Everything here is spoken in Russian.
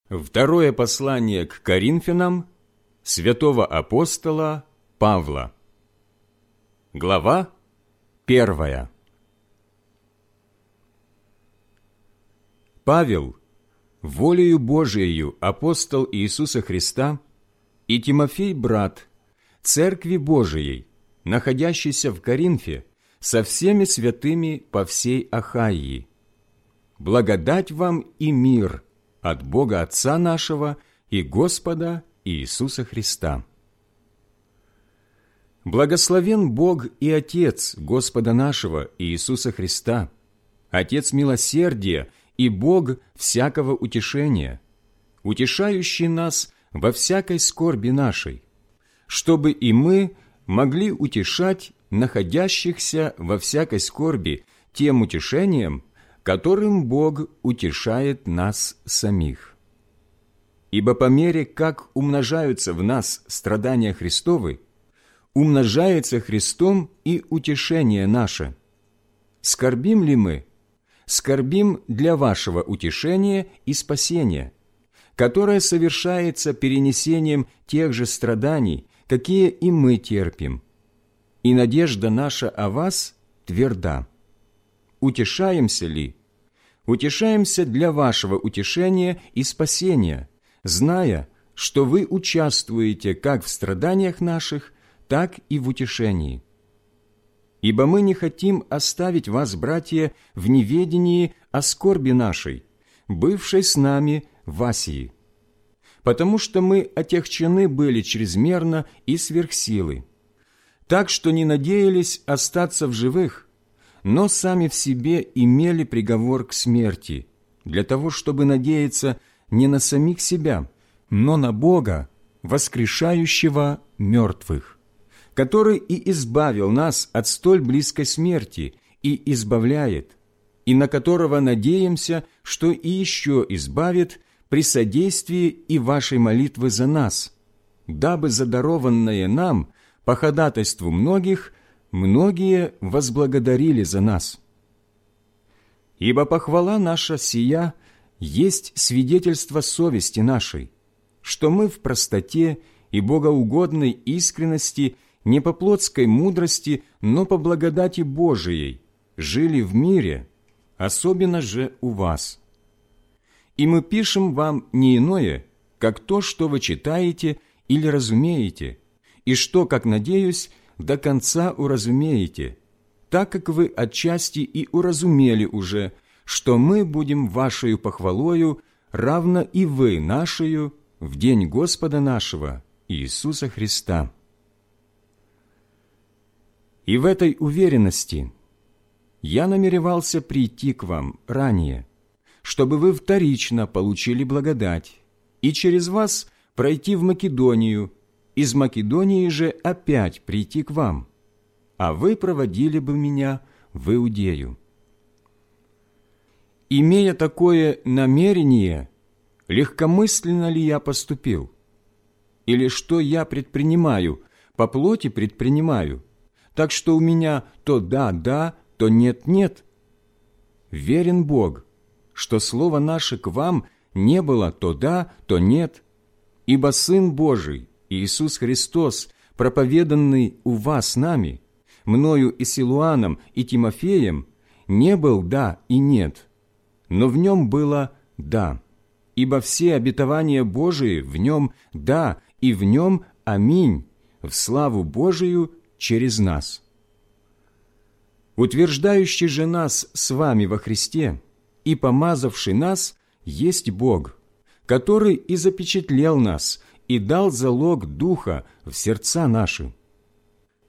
Второе послание к Коринфянам святого апостола Павла. Глава 1. Павел, волею Божиею апостол Иисуса Христа, и Тимофей, брат, Церкви Божией, находящейся в Коринфе, со всеми святыми по всей Ахайи. Благодать вам и мир от Бога Отца нашего и Господа Иисуса Христа. Благословен Бог и Отец Господа нашего Иисуса Христа, Отец милосердия и Бог всякого утешения, утешающий нас во всякой скорби нашей, чтобы и мы могли утешать находящихся во всякой скорби тем утешением, которым Бог утешает нас самих. Ибо по мере, как умножаются в нас страдания Христовы, умножается Христом и утешение наше. Скорбим ли мы? Скорбим для вашего утешения и спасения, которое совершается перенесением тех же страданий, какие и мы терпим. И надежда наша о вас тверда. Утешаемся ли? Утешаемся для вашего утешения и спасения, зная, что вы участвуете как в страданиях наших, так и в утешении. Ибо мы не хотим оставить вас, братья, в неведении о скорби нашей, бывшей с нами в Асии, потому что мы отягчены были чрезмерно и сверх силы, так что не надеялись остаться в живых, но сами в себе имели приговор к смерти, для того, чтобы надеяться не на самих себя, но на Бога, воскрешающего мертвых, который и избавил нас от столь близкой смерти и избавляет, и на которого надеемся, что и еще избавит при содействии и вашей молитвы за нас, дабы задарованное нам по ходатайству многие возблагодарили за нас. Ибо похвала наша сия есть свидетельство совести нашей, что мы в простоте и богоугодной искренности не по плотской мудрости, но по благодати Божией жили в мире, особенно же у вас. И мы пишем вам не иное, как то, что вы читаете или разумеете, и что, как надеюсь, до конца уразумеете, так как вы отчасти и уразумели уже, что мы будем вашею похвалою, равно и вы нашею, в день Господа нашего Иисуса Христа. И в этой уверенности я намеревался прийти к вам ранее, чтобы вы вторично получили благодать, и через вас пройти в Македонию, из Македонии же опять прийти к вам, а вы проводили бы меня в Иудею. Имея такое намерение, легкомысленно ли я поступил? Или что я предпринимаю, по плоти предпринимаю, так что у меня то да, то нет? Верен Бог, что слово наше к вам не было то да, то нет, ибо Сын Божий, Иисус Христос, проповеданный у вас нами, мною и Силуаном, и Тимофеем, не был да и нет, но в нем было да, ибо все обетования Божии в нем да, и в нем аминь, в славу Божию через нас. Утверждающий же нас с вами во Христе и помазавший нас есть Бог, который и запечатлел нас, и дал залог Духа в сердца наши.